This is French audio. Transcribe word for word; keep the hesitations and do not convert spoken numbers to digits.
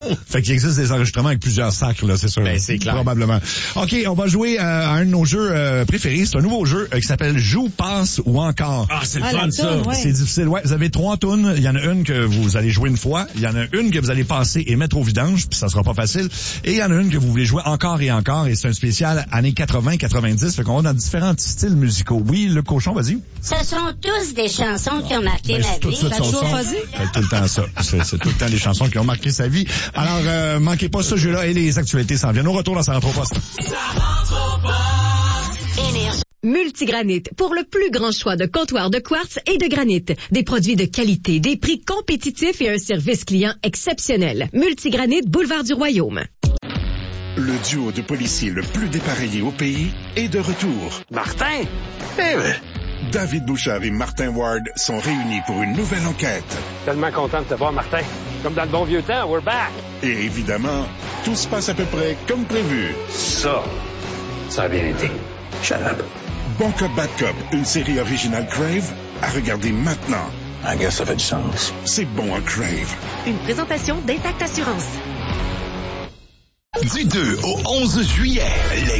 Fait qu'il existe des enregistrements avec plusieurs sacres, là, c'est sûr. Ben, c'est clair. Probablement. OK, on va jouer euh, à un de nos jeux euh, préférés. C'est un nouveau jeu euh, qui s'appelle Joue, passe ou encore. Ah, c'est le Ah, fun, la ça. toune, ouais. C'est difficile, ouais. Vous avez trois tunes. Il y en a une que vous allez jouer une fois. Il y en a une que vous allez passer et mettre au vidange, puis ça sera pas facile. Et il y en a une que vous voulez jouer encore et encore. Et c'est un spécial années quatre-vingts quatre-vingt-dix. Fait qu'on va dans différents styles musicaux. Oui, le cochon, vas-y. Ce sont tous des chansons qui ont marqué Ben, ma c'est tout de vie. suite T'as son toujours son. choisi? C'est tout le temps ça. C'est, c'est tout le temps les chansons qui ont marqué sa vie. Alors, euh, manquez pas ce jeu-là et les actualités s'en viennent. Au retour dans sa rentre au poste. Multigranit, pour le plus grand choix de comptoirs de quartz et de granit. Des produits de qualité, des prix compétitifs et un service client exceptionnel. Multigranit, boulevard du Royaume. Le duo de policiers le plus dépareillé au pays est de retour. Martin? Eh oui. David Bouchard et Martin Ward sont réunis pour une nouvelle enquête. Tellement content de te voir, Martin. Comme dans le bon vieux temps, we're back. Et évidemment, tout se passe à peu près comme prévu. Ça, ça a bien été. Shut up. Bon Cop, Bad Cop, une série originale Crave, à regarder maintenant. I guess ça fait du sens. C'est bon à Crave. Une présentation d'Intact Assurance. Du deux au onze juillet, les